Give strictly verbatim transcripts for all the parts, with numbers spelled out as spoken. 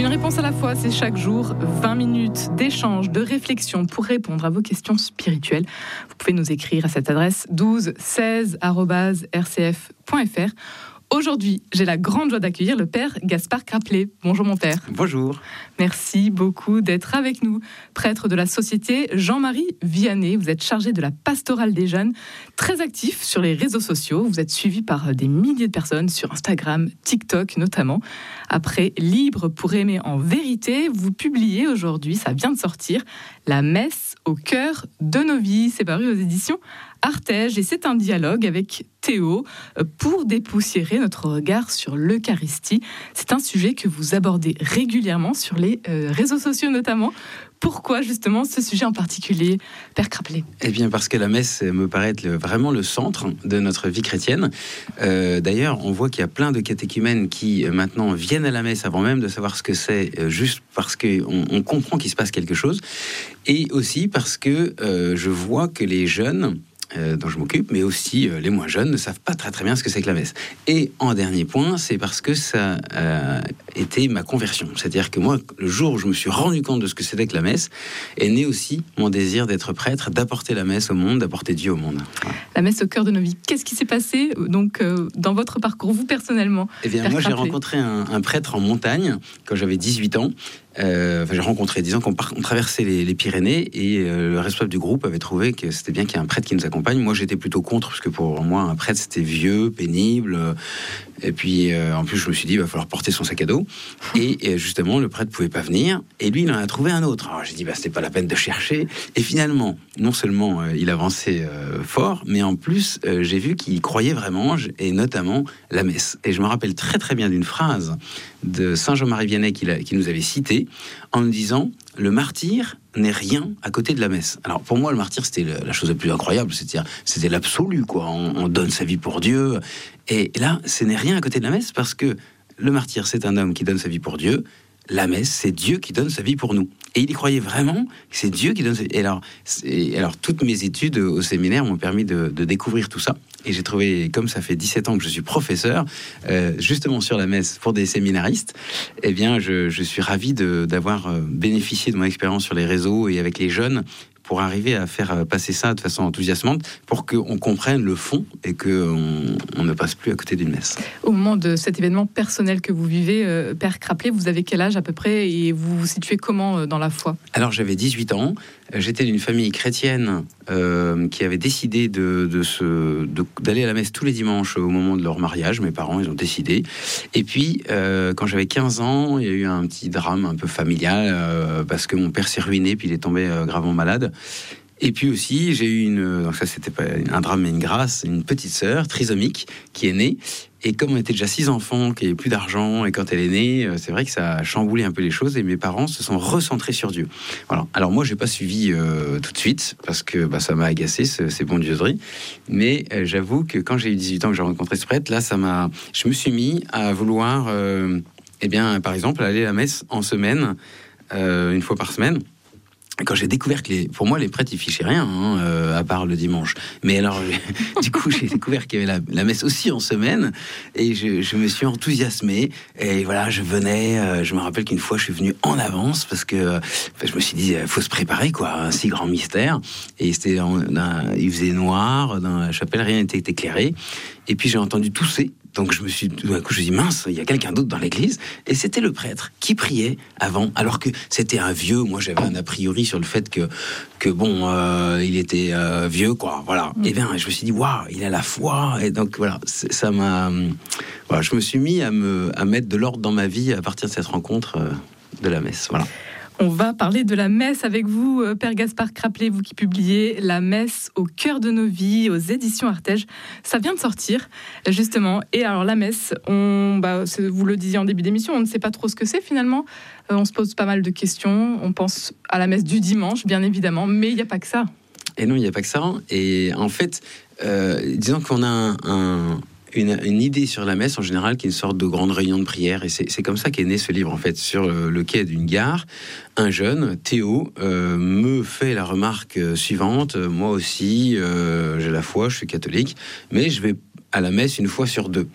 Une réponse à la fois, c'est chaque jour vingt minutes d'échange, de réflexion pour répondre à vos questions spirituelles. Vous pouvez nous écrire à cette adresse douze seize arobase r c f point f r. Aujourd'hui, j'ai la grande joie d'accueillir le père Gaspard Craplet. Bonjour mon père. Bonjour. Merci beaucoup d'être avec nous. Prêtre de la Société Jean-Marie Vianney, vous êtes chargé de la pastorale des jeunes, très actif sur les réseaux sociaux. Vous êtes suivi par des milliers de personnes sur Instagram, TikTok notamment. Après Libre pour aimer en vérité, vous publiez aujourd'hui, ça vient de sortir, La messe au cœur de nos vies. C'est paru aux éditions Artege et c'est un dialogue avec Théo pour dépoussiérer notre regard sur l'Eucharistie. C'est un sujet que vous abordez régulièrement sur les euh, réseaux sociaux notamment. Pourquoi justement ce sujet en particulier, Père Craplet ? Eh bien parce que la messe me paraît être le, vraiment le centre de notre vie chrétienne. Euh, d'ailleurs, on voit qu'il y a plein de catéchumènes qui euh, maintenant viennent à la messe avant même de savoir ce que c'est, euh, juste parce qu'on on comprend qu'il se passe quelque chose. Et aussi parce que euh, je vois que les jeunes Euh, dont je m'occupe, mais aussi euh, les moins jeunes ne savent pas très très bien ce que c'est que la messe. Et en dernier point, c'est parce que ça a été ma conversion. C'est-à-dire que moi, le jour où je me suis rendu compte de ce que c'était que la messe, est né aussi mon désir d'être prêtre, d'apporter la messe au monde, d'apporter Dieu au monde. Voilà. La messe au cœur de nos vies. Qu'est-ce qui s'est passé donc euh, dans votre parcours, vous personnellement ? Eh bien, moi, j'ai rencontré un, un prêtre en montagne quand j'avais dix-huit ans. Euh, enfin, j'ai rencontré, disons qu'on par, on traversait les, les Pyrénées et euh, le responsable du groupe avait trouvé que c'était bien qu'il y ait un prêtre qui nous accompagne. Moi, j'étais plutôt contre, parce que pour moi, un prêtre, c'était vieux, pénible. Euh, et puis, euh, en plus, je me suis dit, il va falloir porter son sac à dos. Et, et justement, le prêtre ne pouvait pas venir. Et lui, il en a trouvé un autre. Alors, j'ai dit, bah, c'était pas la peine de chercher. Et finalement, non seulement euh, il avançait euh, fort, mais en plus, euh, j'ai vu qu'il croyait vraiment, et notamment la messe. Et je me rappelle très, très bien d'une phrase de Saint Jean-Marie Vianney qui, qui nous avait cité en nous disant « Le martyr n'est rien à côté de la messe ». Alors pour moi, le martyr, c'était le, la chose la plus incroyable, c'est-à-dire c'était l'absolu, quoi. On, on donne sa vie pour Dieu. Et là, ce n'est rien à côté de la messe, parce que le martyr, c'est un homme qui donne sa vie pour Dieu. La messe, c'est Dieu qui donne sa vie pour nous. Et il y croyait vraiment que c'est Dieu qui donne sa vie. Et alors, et alors toutes mes études au séminaire m'ont permis de, de découvrir tout ça. Et j'ai trouvé, comme ça fait dix-sept ans que je suis professeur, euh, justement sur la messe pour des séminaristes, eh bien, je, je suis ravi de, d'avoir bénéficié de mon expérience sur les réseaux et avec les jeunes, pour arriver à faire passer ça de façon enthousiasmante, pour qu'on comprenne le fond et qu'on on ne passe plus à côté d'une messe. Au moment de cet événement personnel que vous vivez, euh, Père Craplet, vous avez quel âge à peu près et vous vous situez comment euh, dans la foi ? Alors j'avais dix-huit ans, j'étais d'une famille chrétienne euh, qui avait décidé de, de se, de, d'aller à la messe tous les dimanches au moment de leur mariage. Mes parents, ils ont décidé. Et puis, euh, quand j'avais quinze ans, il y a eu un petit drame un peu familial, euh, parce que mon père s'est ruiné, puis il est tombé euh, gravement malade. Et puis aussi, j'ai eu une, donc ça c'était pas un drame mais une grâce, une petite sœur trisomique qui est née. Et comme on était déjà six enfants, qu'il n'y avait plus d'argent, et quand elle est née, c'est vrai que ça a chamboulé un peu les choses, et mes parents se sont recentrés sur Dieu. Voilà. Alors moi, j'ai pas suivi euh, tout de suite, parce que bah, ça m'a agacé, ce, ces bondieuseries. Mais euh, j'avoue que quand j'ai eu dix-huit ans, que j'ai rencontré ce prêtre, là, ça m'a, je me suis mis à vouloir, euh, eh bien, par exemple, aller à la messe en semaine, euh, une fois par semaine. Quand j'ai découvert que, les, pour moi, les prêtres, ils fichaient rien, hein, euh, à part le dimanche. Mais alors, du coup, j'ai découvert qu'il y avait la, la messe aussi en semaine, et je, je me suis enthousiasmé. Et voilà, je venais, euh, je me rappelle qu'une fois, je suis venu en avance, parce que euh, je me suis dit, il faut se préparer, quoi, un si grand mystère. Et c'était, en, un, il faisait noir, dans la chapelle, rien n'était éclairé. Et puis, j'ai entendu tousser. Donc je me suis, tout d'un coup, je me suis dit, mince, il y a quelqu'un d'autre dans l'église. Et c'était le prêtre qui priait avant, alors que c'était un vieux. Moi, j'avais un a priori sur le fait que, que bon, euh, il était euh, vieux, quoi. Voilà. Mmh. Et bien, je me suis dit, waouh, il a la foi. Et donc, voilà, ça m'a. Voilà, je me suis mis à, me, à mettre de l'ordre dans ma vie à partir de cette rencontre euh, de la messe. Voilà. On va parler de la messe avec vous, Père Gaspard Craplet, vous qui publiez La messe au cœur de nos vies aux éditions Artege. Ça vient de sortir, justement. Et alors la messe, on, bah, vous le disiez en début d'émission, on ne sait pas trop ce que c'est finalement. Euh, on se pose pas mal de questions. On pense à la messe du dimanche, bien évidemment, mais il n'y a pas que ça. Et non, il n'y a pas que ça. Et en fait, euh, disons qu'on a un... un... Une, une idée sur la messe en général qui est une sorte de grande réunion de prière, et c'est, c'est comme ça qu'est né ce livre en fait. Sur le, le quai d'une gare, un jeune, Théo, euh, me fait la remarque suivante: moi aussi euh, j'ai la foi, je suis catholique, mais je vais à la messe une fois sur deux.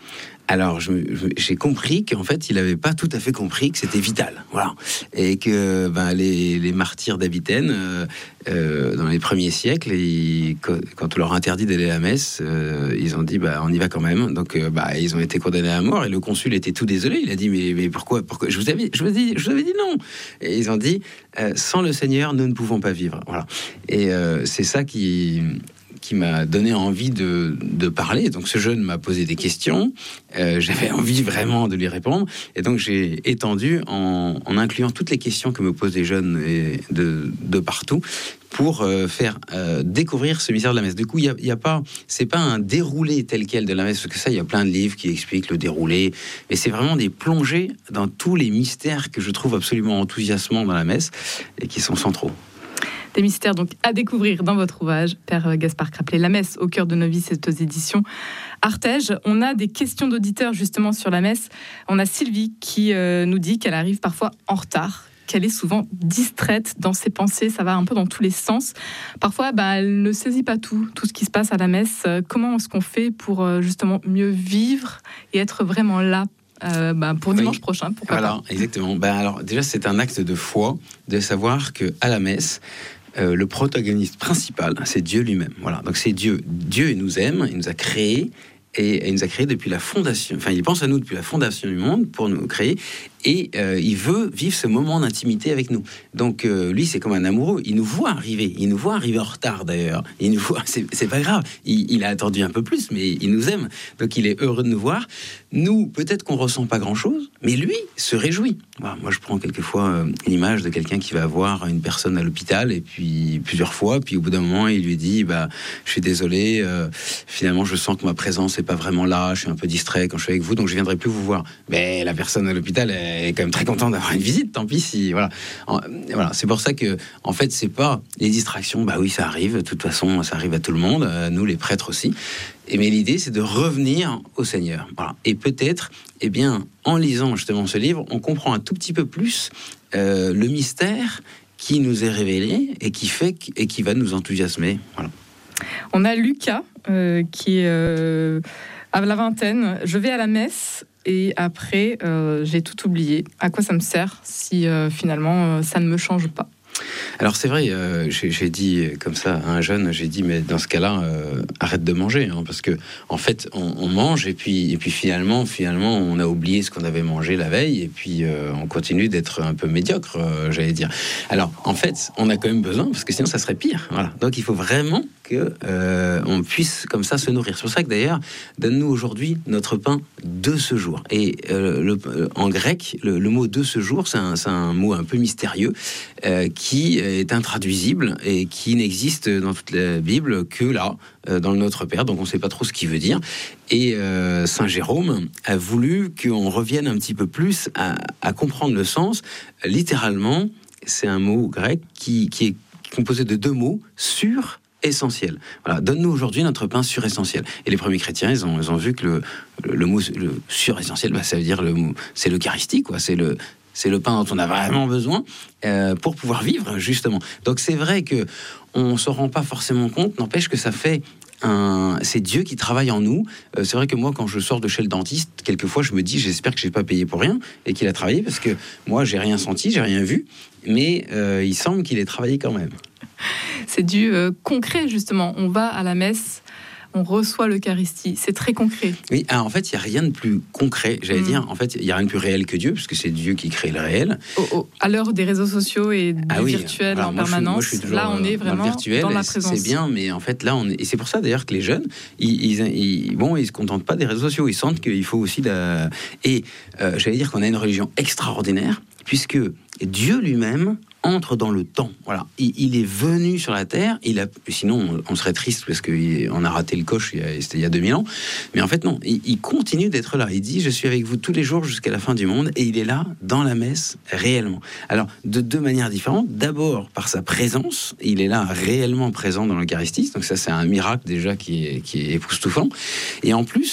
Alors, je, je, j'ai compris qu'en fait, il n'avait pas tout à fait compris que c'était vital, voilà, et que ben, les, les martyrs d'Avitaine, euh, euh, dans les premiers siècles, ils, quand on leur a interdit d'aller à la messe, euh, ils ont dit, bah, on y va quand même. Donc, euh, bah, ils ont été condamnés à mort. Et le consul était tout désolé. Il a dit, mais, mais pourquoi, pourquoi je vous avais, je vous avais dit, je vous avais dit non. Et ils ont dit, euh, sans le Seigneur, nous ne pouvons pas vivre. Voilà. Et euh, c'est ça qui qui m'a donné envie de, de parler. Donc ce jeune m'a posé des questions, euh, j'avais envie vraiment de lui répondre, et donc j'ai étendu en, en incluant toutes les questions que me posent les jeunes et de, de partout, pour euh, faire euh, découvrir ce mystère de la messe. Du coup, il y a, y a pas, c'est pas un déroulé tel quel de la messe, parce que ça, il y a plein de livres qui expliquent le déroulé, mais c'est vraiment des plongées dans tous les mystères que je trouve absolument enthousiasmants dans la messe et qui sont centraux. Des mystères donc à découvrir dans votre ouvrage, Père Gaspard Craplet, La messe au cœur de nos vies, c'est aux éditions Artege. On a des questions d'auditeurs justement sur la messe. On a Sylvie qui euh, nous dit qu'elle arrive parfois en retard, qu'elle est souvent distraite dans ses pensées, ça va un peu dans tous les sens. Parfois, bah, elle ne saisit pas tout, tout ce qui se passe à la messe. Comment est-ce qu'on fait pour euh, justement mieux vivre et être vraiment là Euh, bah, pour dimanche oui. prochain, pourquoi voilà, pas. Exactement. Ben, alors, déjà, c'est un acte de foi de savoir qu'à la messe, euh, le protagoniste principal, c'est Dieu lui-même. Voilà. Donc, c'est Dieu. Dieu, il nous aime, il nous a créés, et, et il nous a créés depuis la fondation. Enfin, il pense à nous depuis la fondation du monde pour nous créer. Et euh, il veut vivre ce moment d'intimité avec nous. Donc euh, lui, c'est comme un amoureux. Il nous voit arriver. Il nous voit arriver en retard d'ailleurs. Il nous voit. C'est, c'est pas grave. Il, il a attendu un peu plus, mais il nous aime. Donc il est heureux de nous voir. Nous, peut-être qu'on ressent pas grand-chose, mais lui se réjouit. Voilà, moi, je prends quelquefois euh, une image de quelqu'un qui va voir une personne à l'hôpital et puis plusieurs fois, puis au bout d'un moment, il lui dit, bah, je suis désolé. Euh, finalement, je sens que ma présence est pas vraiment là. Je suis un peu distrait quand je suis avec vous, donc je viendrai plus vous voir. Mais la personne à l'hôpital, elle est quand même très content d'avoir une visite, tant pis si voilà. En, voilà, c'est pour ça que en fait c'est pas les distractions, bah oui ça arrive, de toute façon ça arrive à tout le monde, euh, nous les prêtres aussi. Et mais l'idée c'est de revenir au Seigneur. Voilà. Et peut-être, eh bien, en lisant justement ce livre, on comprend un tout petit peu plus euh, le mystère qui nous est révélé et qui fait qu- et qui va nous enthousiasmer. Voilà. On a Lucas euh, qui est euh, à la vingtaine. Je vais à la messe. Et après, euh, j'ai tout oublié. À quoi ça me sert si euh, finalement euh, ça ne me change pas ? Alors c'est vrai, euh, j'ai, j'ai dit comme ça à un jeune, j'ai dit mais dans ce cas-là, euh, arrête de manger, hein, parce que en fait on, on mange et puis et puis finalement finalement on a oublié ce qu'on avait mangé la veille et puis euh, on continue d'être un peu médiocre, euh, j'allais dire. Alors en fait on a quand même besoin parce que sinon ça serait pire. Voilà. Donc il faut vraiment que euh, on puisse comme ça se nourrir. C'est pour ça que d'ailleurs donne-nous aujourd'hui notre pain de ce jour. Et euh, le, en grec le, le mot de ce jour c'est un, c'est un mot un peu mystérieux euh, qui qui est intraduisible et qui n'existe dans toute la Bible que là, dans le Notre Père, donc on ne sait pas trop ce qu'il veut dire. Et euh, Saint Jérôme a voulu qu'on revienne un petit peu plus à, à comprendre le sens. Littéralement, c'est un mot grec qui, qui est composé de deux mots, sur essentiel. Voilà, donne-nous aujourd'hui notre pain suressentiel. Et les premiers chrétiens, ils ont, ils ont vu que le, le, le mot le suressentiel, bah, ça veut dire le mot, c'est l'Eucharistie, quoi. C'est le C'est le pain dont on a vraiment besoin euh, pour pouvoir vivre, justement. Donc c'est vrai que on ne se rend pas forcément compte, n'empêche que ça fait un... C'est Dieu qui travaille en nous. Euh, c'est vrai que moi, quand je sors de chez le dentiste, quelquefois, je me dis, j'espère que je n'ai pas payé pour rien et qu'il a travaillé, parce que moi, j'ai rien senti, j'ai rien vu, mais euh, il semble qu'il ait travaillé quand même. C'est du euh, concret, justement. On va à la messe, on reçoit l'Eucharistie, c'est très concret. Oui, alors en fait, il n'y a rien de plus concret, j'allais mmh. dire. En fait, il n'y a rien de plus réel que Dieu, puisque c'est Dieu qui crée le réel. Oh, oh. À l'heure des réseaux sociaux et du ah oui. virtuel alors, en moi, permanence, je suis, moi, je suis là, on est vraiment dans, le virtuel, dans la présence. C'est bien, mais en fait, là, on est... Et c'est pour ça, d'ailleurs, que les jeunes, ils, ils, ils, bon, ils ne se contentent pas des réseaux sociaux. Ils sentent qu'il faut aussi... La... Et euh, j'allais dire qu'on a une religion extraordinaire, puisque Dieu lui-même entre dans le temps. Voilà, il, il est venu sur la terre. Il a, sinon, on, on serait triste parce qu'on a raté le coche. Il y a, c'était il y a deux mille ans. Mais en fait, non. Il, il continue d'être là. Il dit, je suis avec vous tous les jours jusqu'à la fin du monde. Et il est là dans la messe réellement. Alors, de deux manières différentes. D'abord, par sa présence, il est là réellement présent dans l'Eucharistie. Donc ça, c'est un miracle déjà qui est, qui est époustouflant. Et en plus,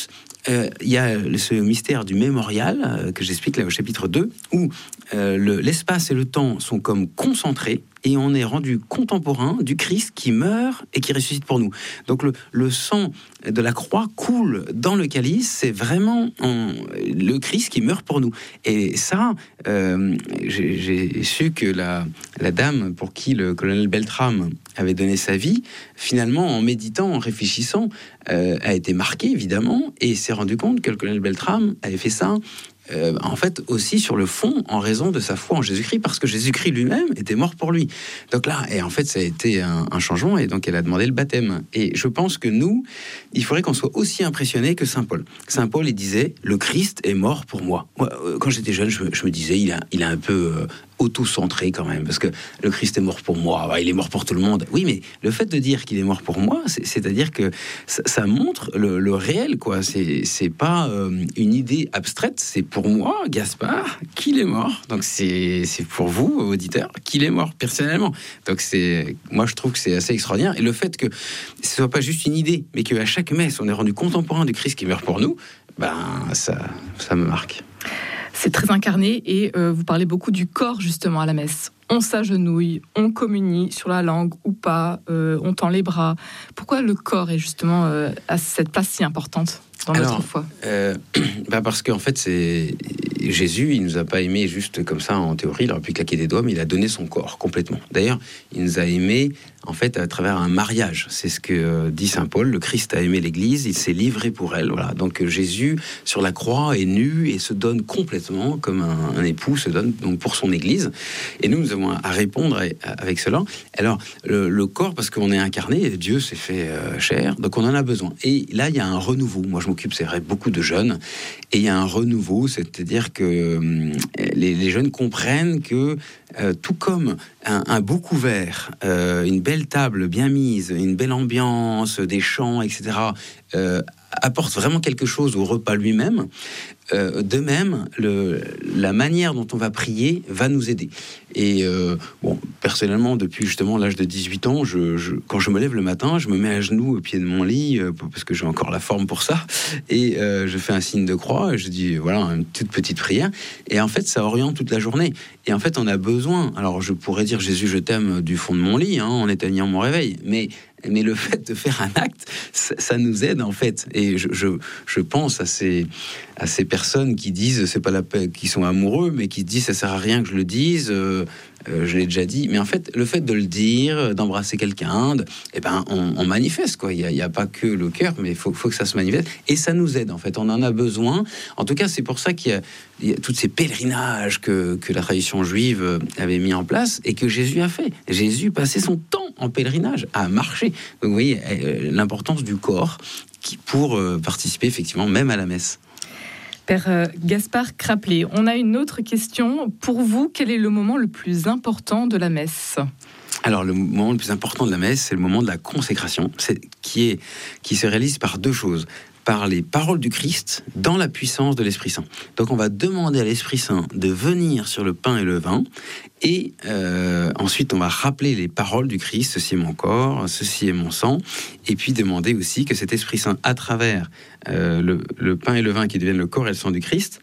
euh, il y a ce mystère du mémorial euh, que j'explique là au chapitre deux, où euh, le, l'espace et le temps sont comme concentrés, et on est rendu contemporain du Christ qui meurt et qui ressuscite pour nous. Donc le, le sang de la croix coule dans le calice, c'est vraiment on, le Christ qui meurt pour nous. Et ça, euh, j'ai, j'ai su que la, la dame pour qui le colonel Beltrame avait donné sa vie, finalement, en méditant, en réfléchissant, euh, a été marquée, évidemment, et s'est rendu compte que le colonel Beltrame avait fait ça Euh, en fait aussi sur le fond en raison de sa foi en Jésus-Christ, parce que Jésus-Christ lui-même était mort pour lui. Donc là, et en fait ça a été un, un changement, et donc elle a demandé le baptême. Et je pense que nous, il faudrait qu'on soit aussi impressionnés que Saint Paul. Saint Paul, il disait, le Christ est mort pour moi. Moi, quand j'étais jeune, je me, je me disais, il a, il a un peu euh, auto-centré quand même, parce que le Christ est mort pour moi, il est mort pour tout le monde. Oui, mais le fait de dire qu'il est mort pour moi, c'est, c'est-à-dire que ça, ça montre le, le réel, quoi. C'est, c'est pas euh, une idée abstraite, c'est pour moi, Gaspard, qu'il est mort. Donc c'est, c'est pour vous, auditeurs, qu'il est mort personnellement. Donc c'est, moi je trouve que c'est assez extraordinaire. Et le fait que ce soit pas juste une idée, mais qu'à chaque messe, on est rendu contemporain du Christ qui meurt pour nous, ben ça, ça me marque. C'est très incarné, et euh, vous parlez beaucoup du corps justement à la messe. On s'agenouille, on communie sur la langue ou pas, euh, on tend les bras. Pourquoi le corps est justement euh, à cette place si importante dans Alors, notre foi? euh, bah parce qu'en fait, c'est Jésus, il nous a pas aimés juste comme ça en théorie, il aurait pu claquer des doigts, mais il a donné son corps complètement. D'ailleurs, il nous a aimés en fait à travers un mariage. C'est ce que dit saint Paul. Le Christ a aimé l'Église, il s'est livré pour elle. Voilà. Donc Jésus sur la croix est nu et se donne complètement comme un, un époux se donne donc pour son Église. Et nous, nous avons à répondre avec cela. Alors le, le corps, parce qu'on est incarné, Dieu s'est fait euh, chair, donc on en a besoin. Et là, il y a un renouveau. Moi, je m'occupe, c'est vrai, beaucoup de jeunes, et il y a un renouveau, c'est-à-dire que euh, les, les jeunes comprennent que euh, tout comme un, un beau couvert, euh, une belle table bien mise, une belle ambiance, des chants, et cetera, euh, apporte vraiment quelque chose au repas lui-même. Euh, de même, le, la manière dont on va prier va nous aider. Et euh, bon, personnellement, depuis justement l'âge de dix-huit ans, je, je, quand je me lève le matin, je me mets à genoux au pied de mon lit, euh, parce que j'ai encore la forme pour ça, et euh, je fais un signe de croix, et je dis, voilà, une toute petite prière, et en fait, ça oriente toute la journée. Et en fait, on a besoin, alors je pourrais dire, Jésus, je t'aime du fond de mon lit, hein, en éteignant mon réveil, mais mais le fait de faire un acte, ça, ça nous aide en fait. Et je, je, je pense à ces, à ces personnes qui disent, c'est pas la peine, qui sont amoureux, mais qui disent, ça sert à rien que je le dise, euh, euh, je l'ai déjà dit. Mais en fait, le fait de le dire, d'embrasser quelqu'un, de, eh ben, on, on manifeste quoi. Il y a, il y a pas que le cœur, mais il faut, faut que ça se manifeste. Et ça nous aide en fait. On en a besoin. En tout cas, c'est pour ça qu'il y a, il y a tous ces pèlerinages que, que la tradition juive avait mis en place et que Jésus a fait. Jésus passait son temps en pèlerinage, à marcher. Donc vous voyez euh, l'importance du corps qui, pour euh, participer effectivement même à la messe. Père euh, Gaspard Craplet, on a une autre question. Pour vous, quel est le moment le plus important de la messe ? Alors le moment le plus important de la messe, c'est le moment de la consécration, c'est, qui, est, qui se réalise par deux choses. Par les paroles du Christ dans la puissance de l'Esprit Saint. Donc on va demander à l'Esprit Saint de venir sur le pain et le vin, et euh, ensuite on va rappeler les paroles du Christ, ceci est mon corps, ceci est mon sang, et puis demander aussi que cet Esprit Saint, à travers euh, le, le pain et le vin qui deviennent le corps et le sang du Christ,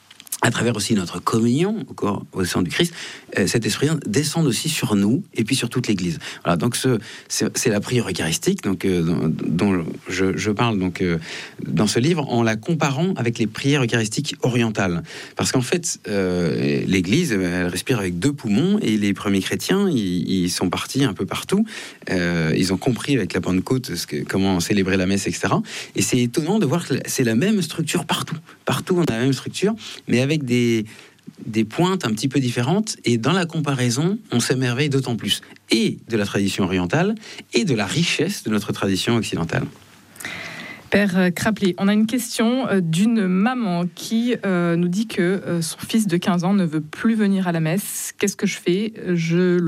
à travers aussi notre communion au corps, au sang du Christ, euh, cet esprit descend aussi sur nous et puis sur toute l'Église. Voilà, donc ce, c'est, c'est la prière eucharistique, donc euh, dont, dont je, je parle donc euh, dans ce livre en la comparant avec les prières eucharistiques orientales, parce qu'en fait euh, l'Église elle respire avec deux poumons, et les premiers chrétiens ils, ils sont partis un peu partout, euh, ils ont compris avec la Pentecôte ce que, comment célébrer la messe, et cetera. Et c'est étonnant de voir que c'est la même structure partout, partout on a la même structure, mais avec avec des, des pointes un petit peu différentes, et dans la comparaison, on s'émerveille d'autant plus, et de la tradition orientale, et de la richesse de notre tradition occidentale. Père Craplet, on a une question d'une maman qui euh, nous dit que euh, son fils de quinze ans ne veut plus venir à la messe. Qu'est-ce que je fais ? Je